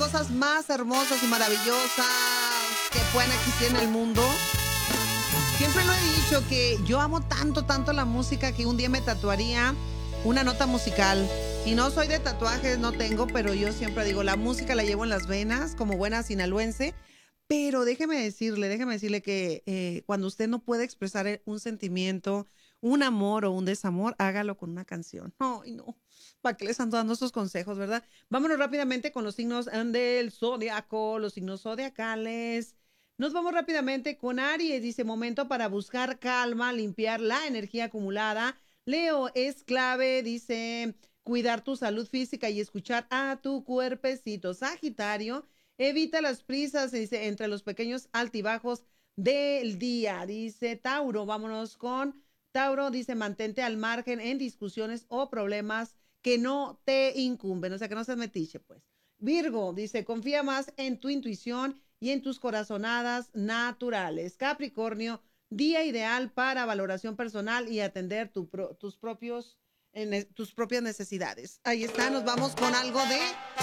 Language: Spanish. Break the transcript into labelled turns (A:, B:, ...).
A: cosas más hermosas y maravillosas que pueden existir en el mundo. Siempre lo he dicho que yo amo tanto, tanto la música que un día me tatuaría una nota musical. Y no soy de tatuajes, no tengo, pero yo siempre digo, la música la llevo en las venas como buena sinaloense. Pero déjeme decirle que cuando usted no puede expresar un sentimiento, un amor o un desamor, hágalo con una canción. Ay, no. ¿Para qué les ando dando estos consejos, verdad? Vámonos rápidamente con los signos del zodiaco, los signos zodiacales. Nos vamos rápidamente con Aries. Dice, momento para buscar calma, limpiar la energía acumulada. Leo, es clave, dice, cuidar tu salud física y escuchar a tu cuerpecito. Sagitario, evita las prisas, dice, entre los pequeños altibajos del día. Dice Tauro, vámonos con Tauro, dice, mantente al margen en discusiones o problemas que no te incumben, o sea, que no seas metiche, pues. Virgo, dice, confía más en tu intuición y en tus corazonadas naturales. Capricornio, día ideal para valoración personal y atender tus propias necesidades. Ahí está, nos vamos con algo de